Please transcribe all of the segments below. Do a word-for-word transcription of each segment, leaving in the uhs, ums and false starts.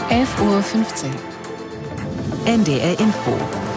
elf Uhr fünfzehn. N D R Info.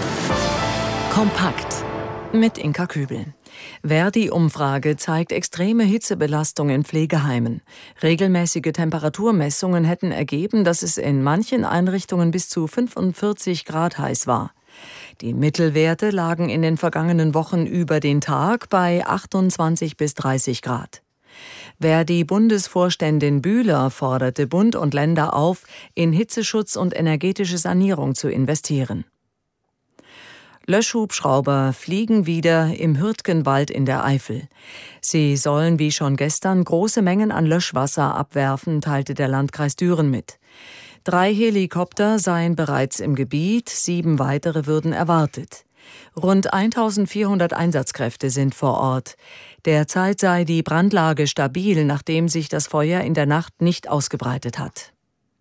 Kompakt. Mit Inka Kübel. Verdi-Umfrage zeigt extreme Hitzebelastung in Pflegeheimen. Regelmäßige Temperaturmessungen hätten ergeben, dass es in manchen Einrichtungen bis zu fünfundvierzig Grad heiß war. Die Mittelwerte lagen in den vergangenen Wochen über den Tag bei achtundzwanzig bis dreißig Grad. Verdi-Bundesvorständin Bühler forderte Bund und Länder auf, in Hitzeschutz und energetische Sanierung zu investieren. Löschhubschrauber fliegen wieder im Hürtgenwald in der Eifel. Sie sollen wie schon gestern große Mengen an Löschwasser abwerfen, teilte der Landkreis Düren mit. Drei Helikopter seien bereits im Gebiet, sieben weitere würden erwartet. Rund eintausendvierhundert Einsatzkräfte sind vor Ort. Derzeit sei die Brandlage stabil, nachdem sich das Feuer in der Nacht nicht ausgebreitet hat.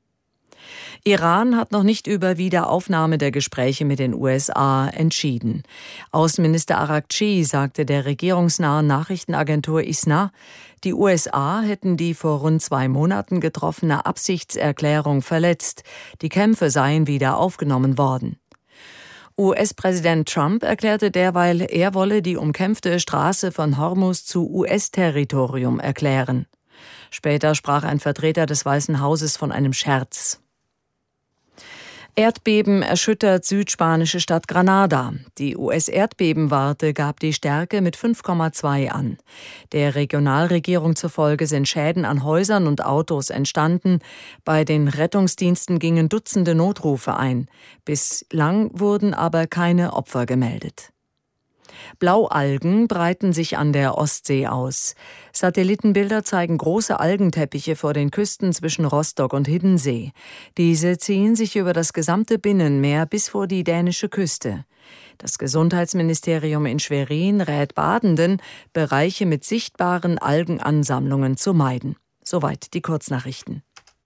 Iran hat noch nicht über Wiederaufnahme der Gespräche mit den U S A entschieden. Außenminister Araghchi sagte der regierungsnahen Nachrichtenagentur I S N A, die U S A hätten die vor rund zwei Monaten getroffene Absichtserklärung verletzt. Die Kämpfe seien wieder aufgenommen worden. U S-Präsident Trump erklärte derweil, er wolle die umkämpfte Straße von Hormuz zu U S-Territorium erklären. Später sprach ein Vertreter des Weißen Hauses von einem Scherz. Erdbeben erschüttert südspanische Stadt Granada. Die U S-Erdbebenwarte gab die Stärke mit fünf Komma zwei an. Der Regionalregierung zufolge sind Schäden an Häusern und Autos entstanden. Bei den Rettungsdiensten gingen Dutzende Notrufe ein. Bislang wurden aber keine Opfer gemeldet. Blaualgen breiten sich an der Ostsee aus. Satellitenbilder zeigen große Algenteppiche vor den Küsten zwischen Rostock und Hiddensee. Diese ziehen sich über das gesamte Binnenmeer bis vor die dänische Küste. Das Gesundheitsministerium in Schwerin rät Badenden, Bereiche mit sichtbaren Algenansammlungen zu meiden. Soweit die Kurznachrichten.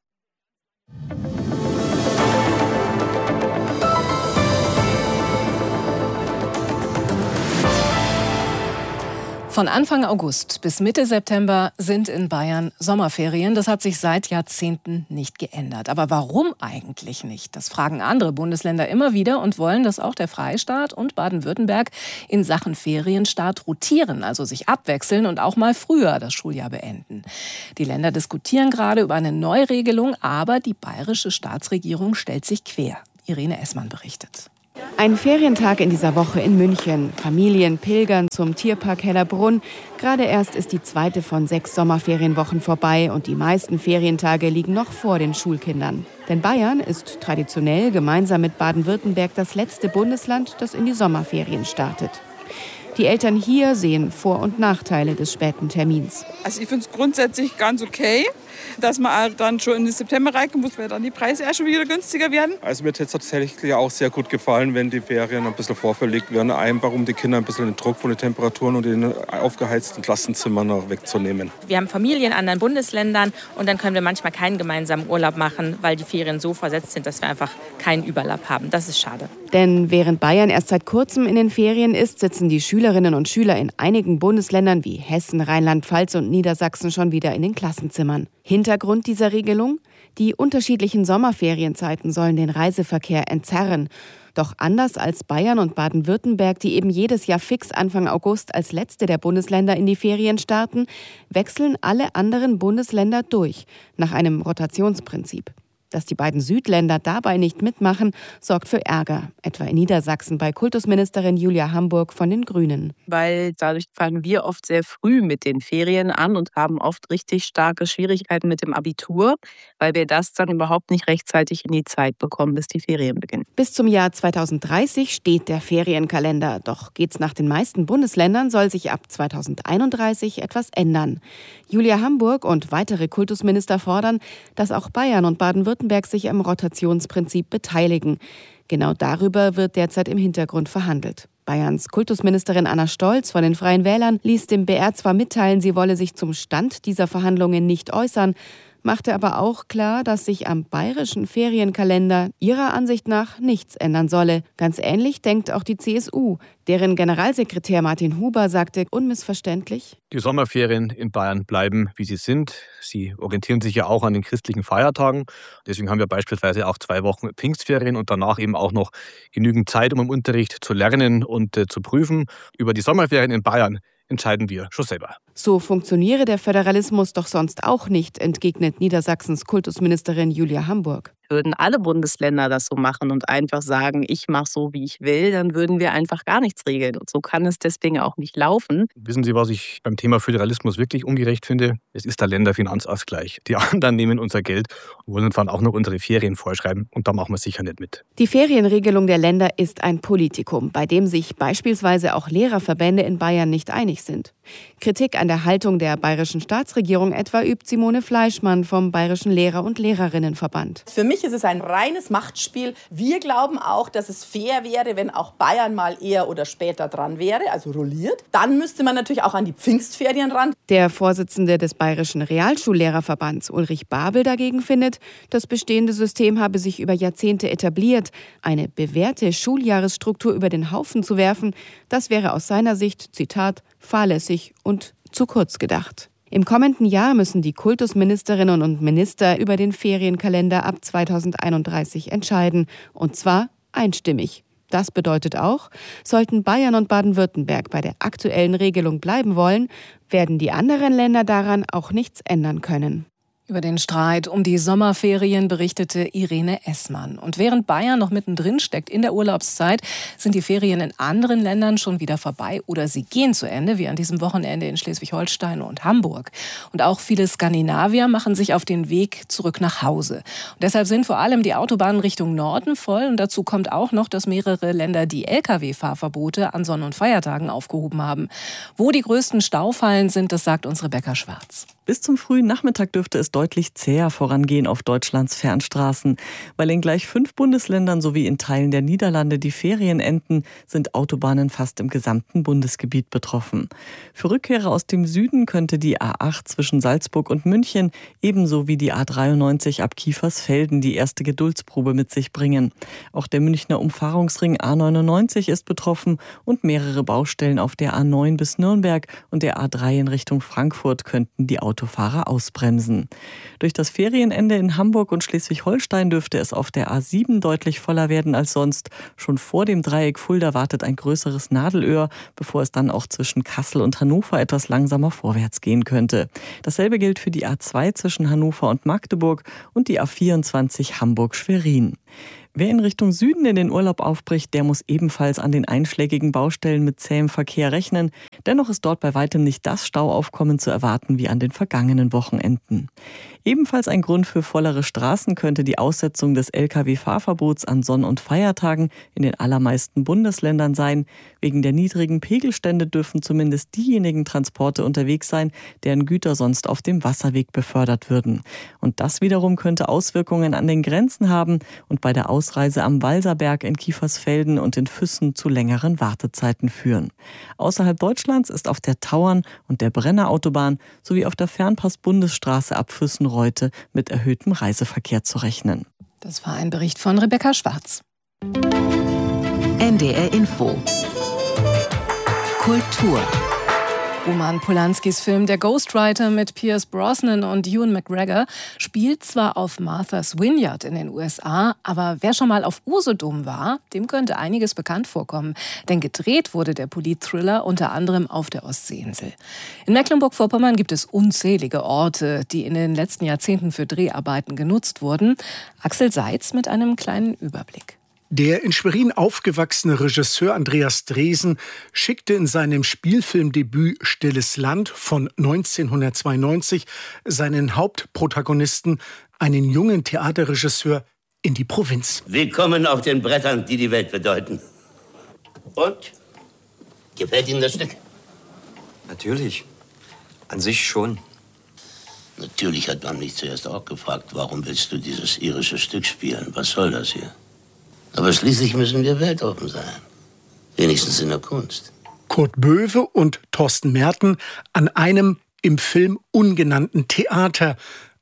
Von Anfang August bis Mitte September sind in Bayern Sommerferien. Das hat sich seit Jahrzehnten nicht geändert. Aber warum eigentlich nicht? Das fragen andere Bundesländer immer wieder und wollen, dass auch der Freistaat und Baden-Württemberg in Sachen Ferienstart rotieren, also sich abwechseln und auch mal früher das Schuljahr beenden. Die Länder diskutieren gerade über eine Neuregelung, aber die bayerische Staatsregierung stellt sich quer. Irene Essmann berichtet. Ein Ferientag in dieser Woche in München. Familien pilgern zum Tierpark Hellerbrunn. Gerade erst ist die zweite von sechs Sommerferienwochen vorbei und die meisten Ferientage liegen noch vor den Schulkindern. Denn Bayern ist traditionell gemeinsam mit Baden-Württemberg das letzte Bundesland, das in die Sommerferien startet. Die Eltern hier sehen Vor- und Nachteile des späten Termins. Also ich finde es grundsätzlich ganz okay, dass man dann schon in den September reinkommen muss, weil dann die Preise erst schon wieder günstiger werden. Also mir hätte es tatsächlich auch sehr gut gefallen, wenn die Ferien ein bisschen vorverlegt werden, einfach um die Kinder ein bisschen den Druck von den Temperaturen und den aufgeheizten Klassenzimmern noch wegzunehmen. Wir haben Familien in anderen Bundesländern und dann können wir manchmal keinen gemeinsamen Urlaub machen, weil die Ferien so versetzt sind, dass wir einfach keinen Überlapp haben. Das ist schade. Denn während Bayern erst seit kurzem in den Ferien ist, sitzen die Schülerinnen und Schüler in einigen Bundesländern wie Hessen, Rheinland-Pfalz und Niedersachsen schon wieder in den Klassenzimmern. Hintergrund dieser Regelung? Die unterschiedlichen Sommerferienzeiten sollen den Reiseverkehr entzerren. Doch anders als Bayern und Baden-Württemberg, die eben jedes Jahr fix Anfang August als letzte der Bundesländer in die Ferien starten, wechseln alle anderen Bundesländer durch, nach einem Rotationsprinzip. Dass die beiden Südländer dabei nicht mitmachen, sorgt für Ärger, etwa in Niedersachsen bei Kultusministerin Julia Hamburg von den Grünen. Weil dadurch fangen wir oft sehr früh mit den Ferien an und haben oft richtig starke Schwierigkeiten mit dem Abitur, weil wir das dann überhaupt nicht rechtzeitig in die Zeit bekommen, bis die Ferien beginnen. Bis zum Jahr zweitausenddreißig steht der Ferienkalender. Doch geht's nach den meisten Bundesländern, soll sich ab zweitausendeinunddreißig etwas ändern. Julia Hamburg und weitere Kultusminister fordern, dass auch Bayern und Baden-Württemberg sich am Rotationsprinzip beteiligen. Genau darüber wird derzeit im Hintergrund verhandelt. Bayerns Kultusministerin Anna Stolz von den Freien Wählern ließ dem B R zwar mitteilen, sie wolle sich zum Stand dieser Verhandlungen nicht äußern. machte aber auch klar, dass sich am bayerischen Ferienkalender ihrer Ansicht nach nichts ändern solle. Ganz ähnlich denkt auch die C S U. Deren Generalsekretär Martin Huber sagte unmissverständlich: Die Sommerferien in Bayern bleiben, wie sie sind. Sie orientieren sich ja auch an den christlichen Feiertagen. Deswegen haben wir beispielsweise auch zwei Wochen Pfingstferien und danach eben auch noch genügend Zeit, um im Unterricht zu lernen und äh, zu prüfen. Über die Sommerferien in Bayern entscheiden wir schon selber. So funktioniere der Föderalismus doch sonst auch nicht, entgegnet Niedersachsens Kultusministerin Julia Hamburg. Würden alle Bundesländer das so machen und einfach sagen, ich mache so, wie ich will, dann würden wir einfach gar nichts regeln. Und so kann es deswegen auch nicht laufen. Wissen Sie, was ich beim Thema Föderalismus wirklich ungerecht finde? Es ist der Länderfinanzausgleich. Die anderen nehmen unser Geld und wollen uns dann auch noch unsere Ferien vorschreiben. Und da machen wir sicher nicht mit. Die Ferienregelung der Länder ist ein Politikum, bei dem sich beispielsweise auch Lehrerverbände in Bayern nicht einig sind. Kritik an der Haltung der bayerischen Staatsregierung etwa übt Simone Fleischmann vom Bayerischen Lehrer- und Lehrerinnenverband. Für mich ist es ein reines Machtspiel. Wir glauben auch, dass es fair wäre, wenn auch Bayern mal eher oder später dran wäre, also rolliert. Dann müsste man natürlich auch an die Pfingstferien ran. Der Vorsitzende des Bayerischen Realschullehrerverbands, Ulrich Babel, dagegen findet, das bestehende System habe sich über Jahrzehnte etabliert. Eine bewährte Schuljahresstruktur über den Haufen zu werfen, das wäre aus seiner Sicht, Zitat, fahrlässig und zu kurz gedacht. Im kommenden Jahr müssen die Kultusministerinnen und Minister über den Ferienkalender ab zweitausendeinunddreißig entscheiden, und zwar einstimmig. Das bedeutet auch, sollten Bayern und Baden-Württemberg bei der aktuellen Regelung bleiben wollen, werden die anderen Länder daran auch nichts ändern können. Über den Streit um die Sommerferien berichtete Irene Essmann. Und während Bayern noch mittendrin steckt in der Urlaubszeit, sind die Ferien in anderen Ländern schon wieder vorbei oder sie gehen zu Ende, wie an diesem Wochenende in Schleswig-Holstein und Hamburg. Und auch viele Skandinavier machen sich auf den Weg zurück nach Hause. Und deshalb sind vor allem die Autobahnen Richtung Norden voll. Und dazu kommt auch noch, dass mehrere Länder die L K W-Fahrverbote an Sonn- und Feiertagen aufgehoben haben. Wo die größten Staufallen sind, das sagt uns Rebecca Schwarz. Bis zum frühen Nachmittag dürfte es deutlich zäher vorangehen auf Deutschlands Fernstraßen. Weil in gleich fünf Bundesländern sowie in Teilen der Niederlande die Ferien enden, sind Autobahnen fast im gesamten Bundesgebiet betroffen. Für Rückkehrer aus dem Süden könnte die A acht zwischen Salzburg und München ebenso wie die A dreiundneunzig ab Kiefersfelden die erste Geduldsprobe mit sich bringen. Auch der Münchner Umfahrungsring A neunundneunzig ist betroffen und mehrere Baustellen auf der A neun bis Nürnberg und der A drei in Richtung Frankfurt könnten die Autofahrer ausbremsen. Durch das Ferienende in Hamburg und Schleswig-Holstein dürfte es auf der A sieben deutlich voller werden als sonst. Schon vor dem Dreieck Fulda wartet ein größeres Nadelöhr, bevor es dann auch zwischen Kassel und Hannover etwas langsamer vorwärts gehen könnte. Dasselbe gilt für die A zwei zwischen Hannover und Magdeburg und die A vierundzwanzig Hamburg-Schwerin. Wer in Richtung Süden in den Urlaub aufbricht, der muss ebenfalls an den einschlägigen Baustellen mit zähem Verkehr rechnen. Dennoch ist dort bei weitem nicht das Stauaufkommen zu erwarten wie an den vergangenen Wochenenden. Ebenfalls ein Grund für vollere Straßen könnte die Aussetzung des L K W-Fahrverbots an Sonn- und Feiertagen in den allermeisten Bundesländern sein. Wegen der niedrigen Pegelstände dürfen zumindest diejenigen Transporte unterwegs sein, deren Güter sonst auf dem Wasserweg befördert würden. Und das wiederum könnte Auswirkungen an den Grenzen haben und bei der Ausreise am Walserberg in Kiefersfelden und in Füssen zu längeren Wartezeiten führen. Außerhalb Deutschlands ist auf der Tauern- und der Brennerautobahn sowie auf der Fernpass-Bundesstraße ab Füssen-Reute mit erhöhtem Reiseverkehr zu rechnen. Das war ein Bericht von Rebecca Schwarz. N D R Info. Kultur. Roman Polanskis Film Der Ghostwriter mit Pierce Brosnan und Ewan McGregor spielt zwar auf Martha's Vineyard in den U S A, aber wer schon mal auf Usedom war, dem könnte einiges bekannt vorkommen. Denn gedreht wurde der Polit-Thriller unter anderem auf der Ostseeinsel. In Mecklenburg-Vorpommern gibt es unzählige Orte, die in den letzten Jahrzehnten für Dreharbeiten genutzt wurden. Axel Seitz mit einem kleinen Überblick. Der in Schwerin aufgewachsene Regisseur Andreas Dresen schickte in seinem Spielfilmdebüt Stilles Land von neunzehnhundertzweiundneunzig seinen Hauptprotagonisten, einen jungen Theaterregisseur, in die Provinz. Willkommen auf den Brettern, die die Welt bedeuten. Und? Gefällt Ihnen das Stück? Natürlich. An sich schon. Natürlich hat man mich zuerst auch gefragt, warum willst du dieses irische Stück spielen? Was soll das hier? Aber schließlich müssen wir weltoffen sein. Wenigstens in der Kunst. Kurt Böwe und Thorsten Merten an einem im Film ungenannten Theater.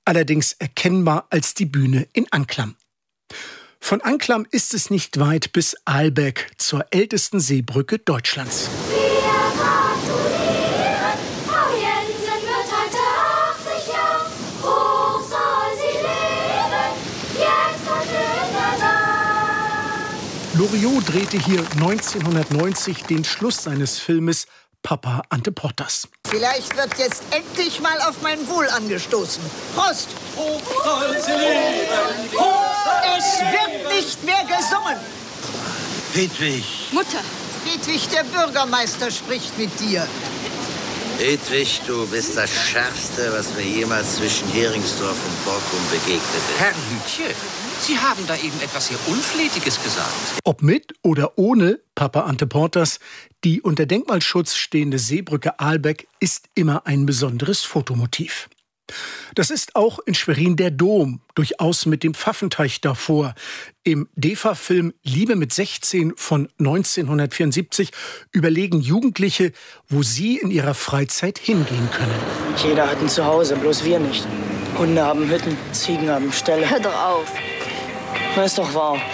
allerdings erkennbar als die Bühne in Anklam. Von Anklam ist es nicht weit bis Aalbeck, zur ältesten Seebrücke Deutschlands. Wir gratulieren, Frau Jensen wird heute achtzig Jahre, hoch soll sie leben, jetzt und in der Nacht. Loriot drehte hier neunzehnhundertneunzig den Schluss seines Filmes Papa Ante Portas. Vielleicht wird jetzt endlich mal auf mein Wohl angestoßen. Prost! Hoch soll sie leben, hoch soll Es wird nicht mehr gesungen. Hedwig, Mutter. Hedwig, der Bürgermeister spricht mit dir. Hedwig, du bist das Schärfste, was mir jemals zwischen Heringsdorf und Borkum begegnet ist. Herr Lütje, Sie haben da eben etwas sehr Unflätiges gesagt. Ob mit oder ohne Papa Ante Portas, die unter Denkmalschutz stehende Seebrücke Aalbeck ist immer ein besonderes Fotomotiv. Das ist auch in Schwerin der Dom, durchaus mit dem Pfaffenteich davor. Im D E F A-Film Liebe mit sechzehn von neunzehnhundertvierundsiebzig überlegen Jugendliche, wo sie in ihrer Freizeit hingehen können. Jeder hat ein Zuhause, bloß wir nicht. Hunde haben Hütten, Ziegen haben Ställe. Hör doch auf. Das ist doch wahr.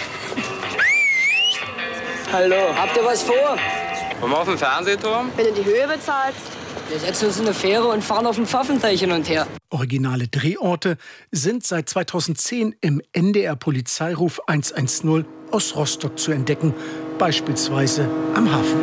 Hallo, habt ihr was vor? Wollen wir auf den Fernsehturm? Wenn du die Höhe bezahlst. Wir setzen uns in eine Fähre und fahren auf dem Pfaffenteich hin und her. Originale Drehorte sind seit zweitausendzehn im N D R-Polizeiruf hundertzehn aus Rostock zu entdecken, beispielsweise am Hafen.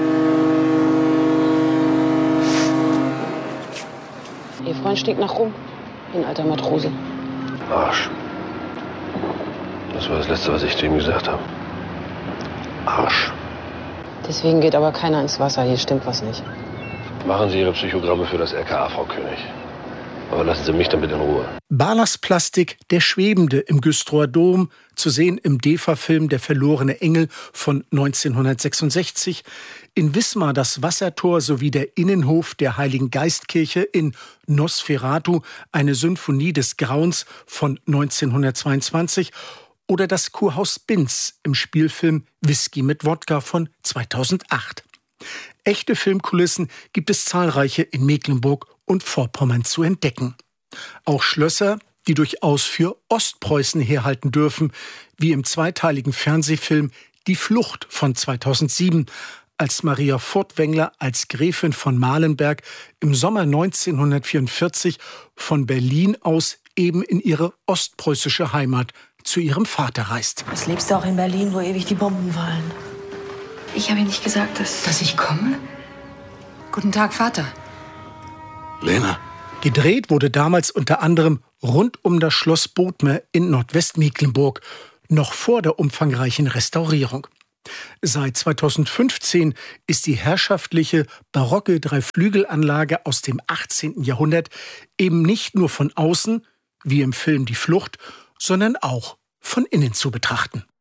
Ihr Freund stinkt nach rum, ein alter Matrose. Arsch. Das war das Letzte, was ich zu ihm gesagt habe. Arsch. Deswegen geht aber keiner ins Wasser, hier stimmt was nicht. Machen Sie Ihre Psychogramme für das L K A, Frau König. Aber lassen Sie mich damit in Ruhe. Ballastplastik, der Schwebende im Güstrower Dom, zu sehen im D E F A-Film Der verlorene Engel von neunzehnhundertsechsundsechzig, in Wismar das Wassertor sowie der Innenhof der Heiligen Geistkirche, in Nosferatu eine Symphonie des Grauens von neunzehnhundertzweiundzwanzig oder das Kurhaus Binz im Spielfilm Whisky mit Wodka von zweitausendacht. Echte Filmkulissen gibt es zahlreiche in Mecklenburg und Vorpommern zu entdecken. Auch Schlösser, die durchaus für Ostpreußen herhalten dürfen, wie im zweiteiligen Fernsehfilm Die Flucht von zweitausendsieben, als Maria Furtwängler als Gräfin von Malenberg im Sommer neunzehnhundertvierundvierzig von Berlin aus eben in ihre ostpreußische Heimat zu ihrem Vater reist. Was lebst du auch in Berlin, wo ewig die Bomben fallen? Ich habe Ihnen nicht gesagt, dass... Dass ich komme? Guten Tag, Vater. Lena. Gedreht wurde damals unter anderem rund um das Schloss Bodmer in Nordwestmecklenburg, noch vor der umfangreichen Restaurierung. Seit zweitausendfünfzehn ist die herrschaftliche, barocke Dreiflügelanlage aus dem achtzehnten Jahrhundert eben nicht nur von außen, wie im Film Die Flucht, sondern auch von innen zu betrachten.